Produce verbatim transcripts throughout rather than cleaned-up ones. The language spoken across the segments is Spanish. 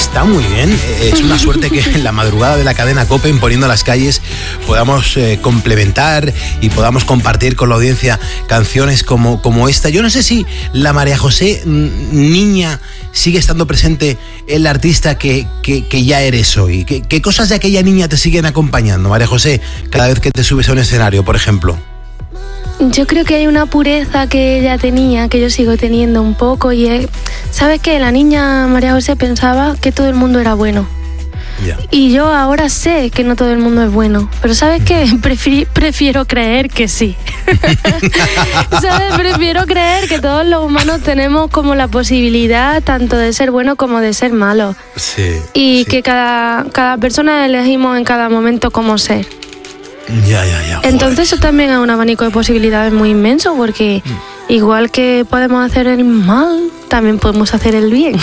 está muy bien. Es una suerte que en la madrugada de la cadena COPE, en Poniendo las Calles, podamos eh, complementar y podamos compartir con la audiencia canciones como, como esta. Yo no sé si la María José niña sigue estando presente en la artista que, que, que ya eres hoy. ¿Qué, ¿Qué cosas de aquella niña te siguen acompañando, María José, cada vez que te subes a un escenario, por ejemplo? Yo creo que hay una pureza que ella tenía, que yo sigo teniendo un poco, y es, ¿sabes qué? La niña María José pensaba que todo el mundo era bueno. Yeah. Y yo ahora sé que no todo el mundo es bueno, pero ¿sabes qué? Prefi- prefiero creer que sí. ¿Sabes? Prefiero creer que todos los humanos tenemos como la posibilidad tanto de ser buenos como de ser malos. Sí. Y sí. que cada, cada persona elegimos en cada momento cómo ser. Ya, ya, ya. Entonces eso también es un abanico de posibilidades muy inmenso, porque mm. igual que podemos hacer el mal, también podemos hacer el bien.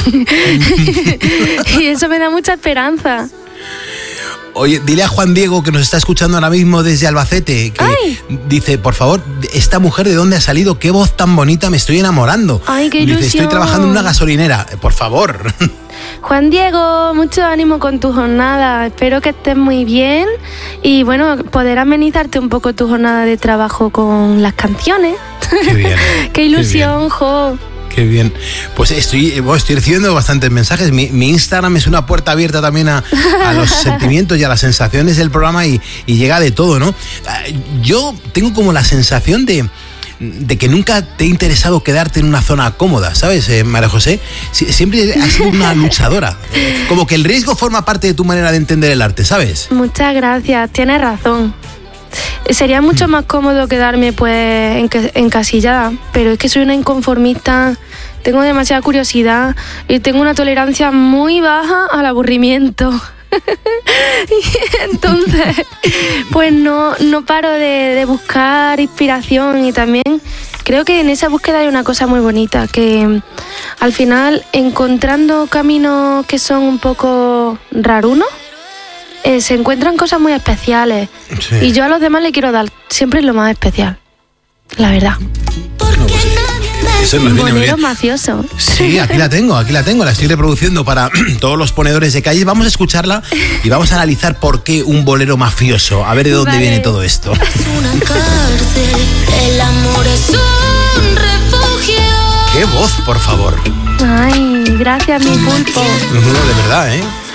Y eso me da mucha esperanza. Oye, dile a Juan Diego, que nos está escuchando ahora mismo desde Albacete, que ¡ay! Dice, por favor, esta mujer, ¿de dónde ha salido? Qué voz tan bonita, me estoy enamorando. ¡Ay, qué ilusión! Dice, estoy trabajando en una gasolinera, por favor. Juan Diego, mucho ánimo con tu jornada, espero que estés muy bien y bueno, poder amenizarte un poco tu jornada de trabajo con las canciones. Qué bien. Qué ilusión, qué jo. Qué bien. Pues estoy, bueno, estoy recibiendo bastantes mensajes. Mi, mi Instagram es una puerta abierta también a, a los sentimientos y a las sensaciones del programa y, y llega de todo, ¿no? Yo tengo como la sensación de... de que nunca te ha interesado quedarte en una zona cómoda, ¿sabes, eh, María José? Sie- siempre has sido una luchadora. Como que el riesgo forma parte de tu manera de entender el arte, ¿sabes? Muchas gracias, tienes razón. Sería mucho más cómodo quedarme pues enca- encasillada, pero es que soy una inconformista, tengo demasiada curiosidad y tengo una tolerancia muy baja al aburrimiento. Y entonces pues no, no paro de, de buscar inspiración, y también creo que en esa búsqueda hay una cosa muy bonita, que al final encontrando caminos que son un poco rarunos eh, se encuentran cosas muy especiales. Sí. Y yo a los demás le quiero dar siempre lo más especial, la verdad. No, pues, eso nos viene bolero mafioso. Sí, aquí la tengo, aquí la tengo, la estoy reproduciendo para todos los ponedores de calles. Vamos a escucharla y vamos a analizar por qué un bolero mafioso. A ver de dónde vale. viene todo esto. Es una cárcel, el amor es un refugio. ¡Qué voz, por favor! Ay, gracias, mi pulpo. No, de verdad, ¿eh?